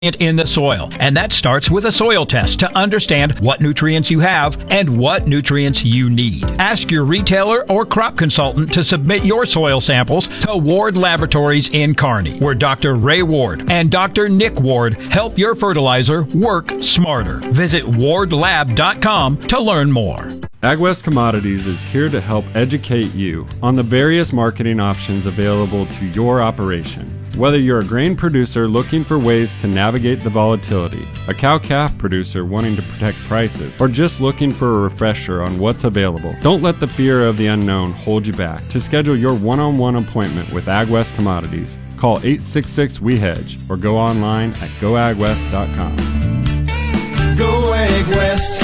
in the soil, and that starts with a soil test to understand what nutrients you have and what nutrients you need. Ask your retailer or crop consultant to submit your soil samples to Ward Laboratories in Kearney, where Dr. Ray Ward and Dr. Nick Ward help your fertilizer work smarter. Visit wardlab.com to learn more. AgWest Commodities is here to help educate you on the various marketing options available to your operation. Whether you're a grain producer looking for ways to navigate the volatility, a cow-calf producer wanting to protect prices, or just looking for a refresher on what's available, don't let the fear of the unknown hold you back. To schedule your one-on-one appointment with AgWest Commodities, call 866-WE-HEDGE or go online at goagwest.com. Go AgWest.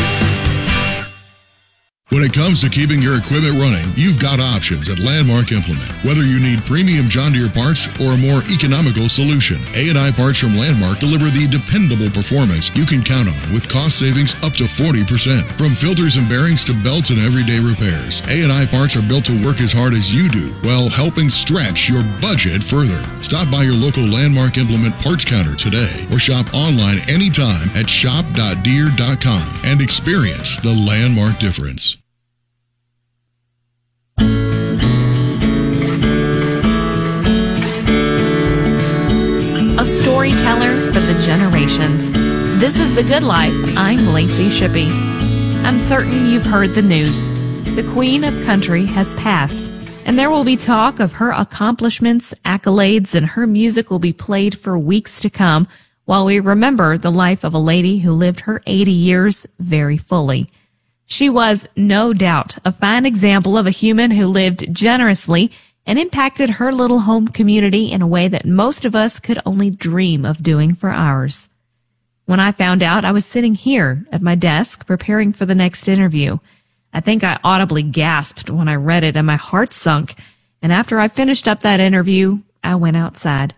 When it comes to keeping your equipment running, you've got options at Landmark Implement. Whether you need premium John Deere parts or a more economical solution, A&I parts from Landmark deliver the dependable performance you can count on with cost savings up to 40%. From filters and bearings to belts and everyday repairs, A&I parts are built to work as hard as you do while helping stretch your budget further. Stop by your local Landmark Implement parts counter today or shop online anytime at shop.deere.com and experience the Landmark difference. A storyteller for the generations. This is The Good Life. I'm Lacey Shippey. I'm certain you've heard the news. The Queen of Country has passed, and there will be talk of her accomplishments, accolades, and her music will be played for weeks to come while we remember the life of a lady who lived her 80 years very fully. She was, no doubt, a fine example of a human who lived generously and impacted her little home community in a way that most of us could only dream of doing for ours. When I found out, I was sitting here at my desk preparing for the next interview. I think I audibly gasped when I read it and my heart sunk. And after I finished up that interview, I went outside.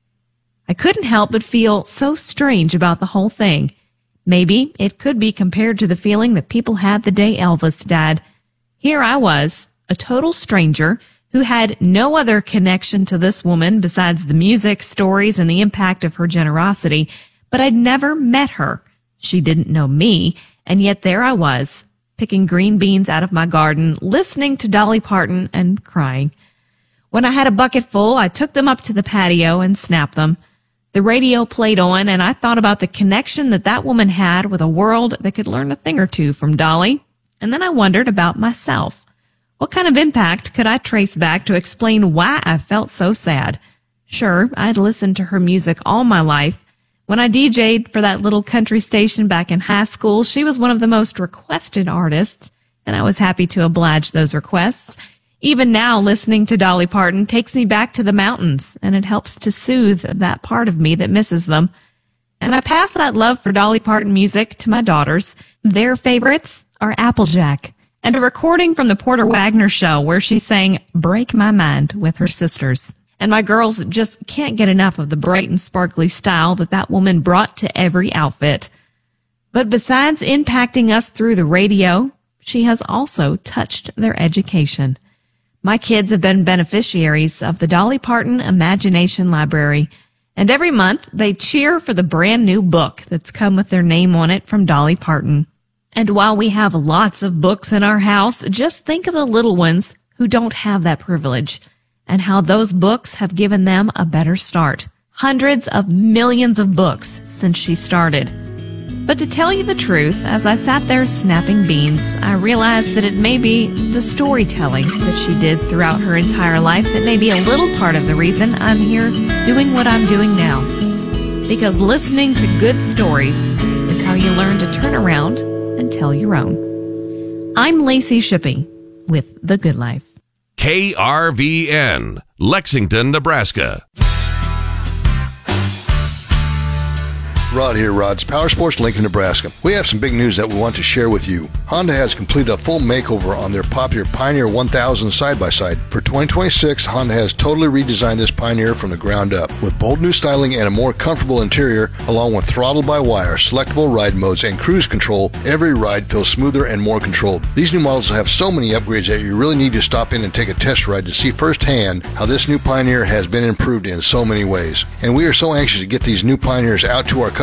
I couldn't help but feel so strange about the whole thing. Maybe it could be compared to the feeling that people had the day Elvis died. Here I was, a total stranger, who had no other connection to this woman besides the music, stories, and the impact of her generosity, but I'd never met her. She didn't know me, and yet there I was, picking green beans out of my garden, listening to Dolly Parton and crying. When I had a bucket full, I took them up to the patio and snapped them. The radio played on, and I thought about the connection that woman had with a world that could learn a thing or two from Dolly, and then I wondered about myself. What kind of impact could I trace back to explain why I felt so sad? Sure, I'd listened to her music all my life. When I DJ'd for that little country station back in high school, she was one of the most requested artists, and I was happy to oblige those requests. Even now, listening to Dolly Parton takes me back to the mountains, and it helps to soothe that part of me that misses them. And I pass that love for Dolly Parton music to my daughters. Their favorites are Applejack, and a recording from the Porter Wagner show where she sang Break My Mind with her sisters. And my girls just can't get enough of the bright and sparkly style that woman brought to every outfit. But besides impacting us through the radio, she has also touched their education. My kids have been beneficiaries of the Dolly Parton Imagination Library, and every month they cheer for the brand new book that's come with their name on it from Dolly Parton. And while we have lots of books in our house, just think of the little ones who don't have that privilege and how those books have given them a better start. Hundreds of millions of books since she started. But to tell you the truth, as I sat there snapping beans, I realized that it may be the storytelling that she did throughout her entire life that may be a little part of the reason I'm here doing what I'm doing now. Because listening to good stories is how you learn to turn around and tell your own. I'm Lacey Shippey with The Good Life. KRVN, Lexington, Nebraska. Rod here, Rod's Power Sports, Lincoln, Nebraska. We have some big news that we want to share with you. Honda has completed a full makeover on their popular Pioneer 1000 side-by-side. For 2026, Honda has totally redesigned this Pioneer from the ground up. With bold new styling and a more comfortable interior, along with throttle-by-wire, selectable ride modes, and cruise control, every ride feels smoother and more controlled. These new models have so many upgrades that you really need to stop in and take a test ride to see firsthand how this new Pioneer has been improved in so many ways. And we are so anxious to get these new Pioneers out to our customers